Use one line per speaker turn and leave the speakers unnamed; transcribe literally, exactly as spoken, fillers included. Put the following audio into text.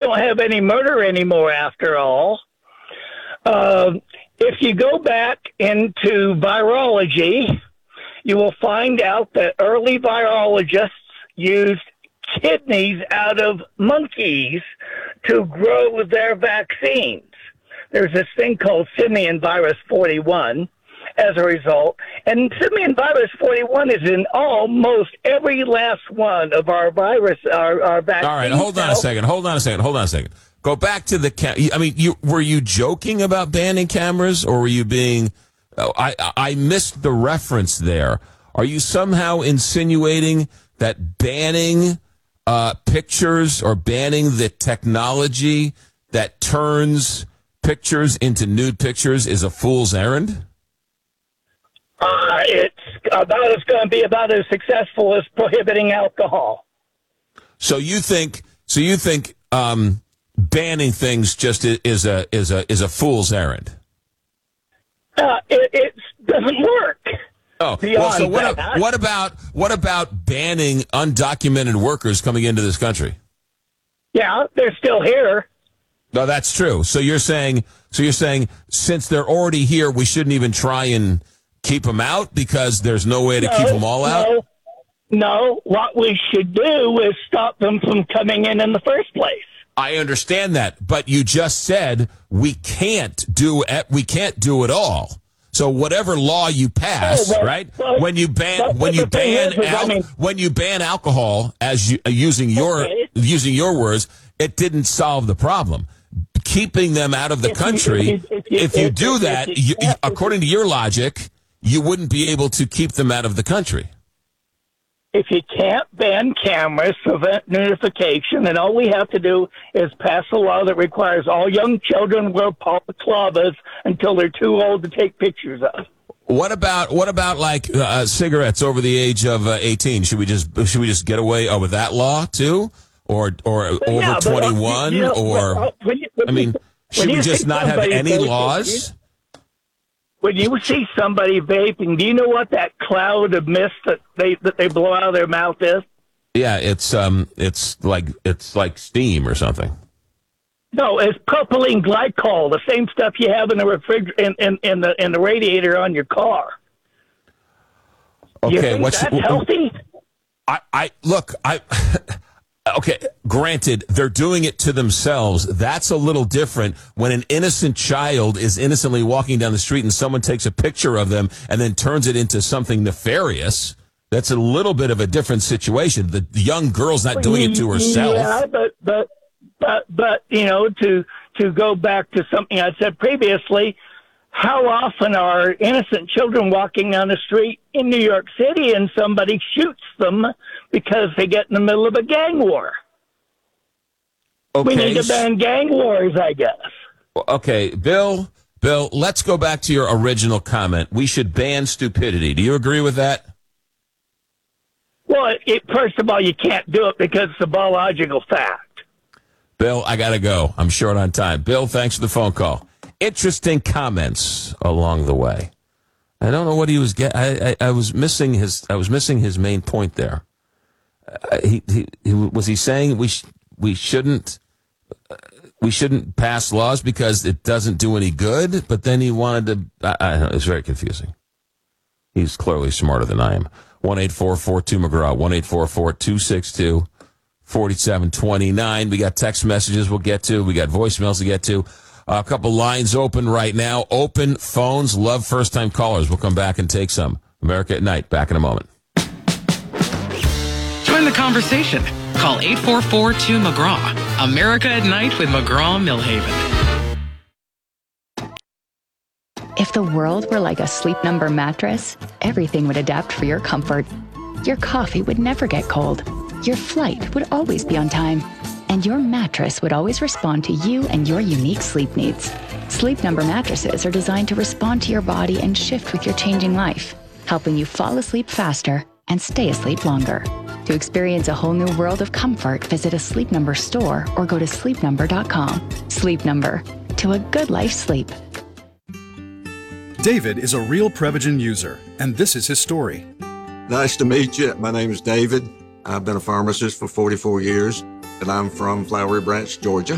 don't have any murder anymore after all. Uh, if you go back into virology, you will find out that early virologists used kidneys out of monkeys to grow their vaccines. There's this thing called simian virus forty-one as a result. And simian virus forty-one is in almost every last one of our virus, our, our vaccines.
All right, hold on a second. Hold on a second. Hold on a second. Go back to the cam- I mean, you were you joking about banning cameras, or were you being? Oh, I I missed the reference there. Are you somehow insinuating that banning uh, pictures or banning the technology that turns pictures into nude pictures is a fool's errand?
Uh, it's about it's going to be about as successful as prohibiting alcohol.
So you think? So you think um, banning things just is a is a is a fool's errand?
Uh, it, it doesn't work.
Oh, well, so what, what about what about banning undocumented workers coming into this country?
Yeah, they're still here.
No, that's true. So you're saying so you're saying since they're already here, we shouldn't even try and keep them out because there's no way to
no,
keep them all out?
No, no, what we should do is stop them from coming in in the first place.
I understand that, but you just said we can't do it. We can't do it all. So whatever law you pass,
oh, well,
right?
Well,
when you ban when you ban
is,
al-
I mean,
when you ban alcohol, as you, uh, using your
okay.
using your words, it didn't solve the problem. Keeping them out of the
if you,
country,
if you, if you,
if you
if,
do
if,
that,
if you,
you, according to your logic, you wouldn't be able to keep them out of the country.
If you can't ban cameras, prevent notification, then all we have to do is pass a law that requires all young children wear balaclavas until they're too old to take pictures of.
What about what about like uh, cigarettes over the age of uh, eighteen? Should we just should we just get away uh, with that law too, or or
well,
over
yeah,
twenty-one,
you know,
or
well, when you, when
I mean, should we just not have any
vaping,
laws?
When you see somebody vaping, do you know what that cloud of mist that they that they blow out of their mouth is?
Yeah, it's um, it's like it's like steam or something.
No, it's propylene glycol, the same stuff you have in the refrigerator in, in, in the in the radiator on your car.
Okay,
you think
what's
that's healthy?
I, I look, I okay, granted, they're doing it to themselves. That's a little different when an innocent child is innocently walking down the street and someone takes a picture of them and then turns it into something nefarious. That's a little bit of a different situation. The young girl's not doing it to herself.
Yeah, but but but but you know, to to go back to something I said previously, how often are innocent children walking down the street in New York City and somebody shoots them because they get in the middle of a gang war?
Okay.
We need to ban gang wars, I guess.
Okay, Bill, Bill, let's go back to your original comment. We should ban stupidity. Do you agree with that?
Well, it, first of all, you can't do it because it's a biological fact.
Bill, I got to go. I'm short on time. Bill, thanks for the phone call. Interesting comments along the way. I don't know what he was get. I, I, I was missing his. I was missing his main point there. Uh, he, he, he was he saying we sh- we shouldn't uh, we shouldn't pass laws because it doesn't do any good. But then he wanted to. I, I don't know. It's very confusing. He's clearly smarter than I am. One eight four four two McGraw. One eight four four two six two forty seven twenty nine. We got text messages we'll get to. We got voicemails to get to. A couple lines open right now. Open phones. Love first-time callers. We'll come back and take some. America at Night. Back in a moment.
Join the conversation. Call eight four four two McGraw. America at Night with McGraw Millhaven.
If the world were like a Sleep Number mattress, everything would adapt for your comfort. Your coffee would never get cold. Your flight would always be on time. And your mattress would always respond to you and your unique sleep needs. Sleep Number mattresses are designed to respond to your body and shift with your changing life, helping you fall asleep faster and stay asleep longer. To experience a whole new world of comfort, visit a Sleep Number store or go to sleep number dot com. Sleep Number. To a good life sleep.
David is a real Prevagen user, and this is his story.
Nice to meet you. My name is David. I've been a pharmacist for forty-four years, and I'm from Flowery Branch, Georgia.